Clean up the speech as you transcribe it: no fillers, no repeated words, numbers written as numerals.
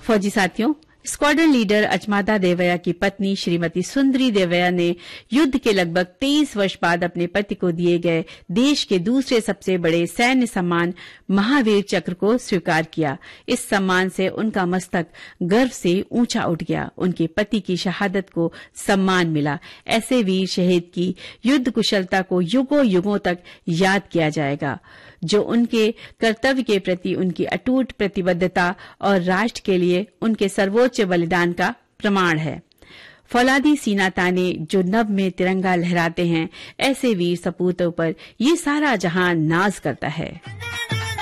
फौजी साथियों, squadron leader अजमादा Devaaya की पत्नी श्रीमती सुंदरी देवया ने युद्ध के लगभग 23 वर्ष बाद अपने पति को दिए गए देश के दूसरे सबसे बड़े सैन्य सम्मान महावीर चक्र को स्वीकार किया। इस सम्मान से उनका मस्तक गर्व से ऊंचा उठ गया। उनके पति की शहादत को सम्मान मिला। ऐसे वीर शहीद की युद्ध कुशलता को युगों युगों तक याद किया जाएगा, जो उनके कर्तव्य के प्रति उनकी अटूट प्रतिबद्धता और राष्ट्र के लिए उनके सर्वोच्च बलिदान का प्रमाण है। फौलादी सीना ताने जो नभ में तिरंगा लहराते हैं, ऐसे वीर सपूतों पर ये सारा जहां नाज करता है।